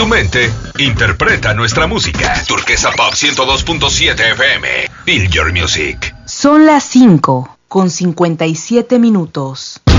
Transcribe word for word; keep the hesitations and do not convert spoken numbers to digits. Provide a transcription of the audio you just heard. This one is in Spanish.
tu mente, interpreta nuestra música. Turquesa Pop ciento dos punto siete F M. Feel your music. Son las cinco con cincuenta y siete minutos.